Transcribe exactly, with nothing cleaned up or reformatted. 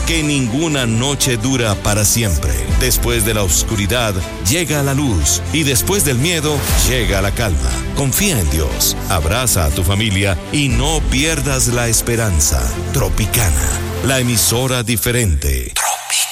que ninguna noche dura para siempre. Después de la oscuridad llega la luz y después del miedo llega la calma. Confía en Dios, abraza a tu familia y no pierdas la esperanza. Tropicana, la emisora diferente.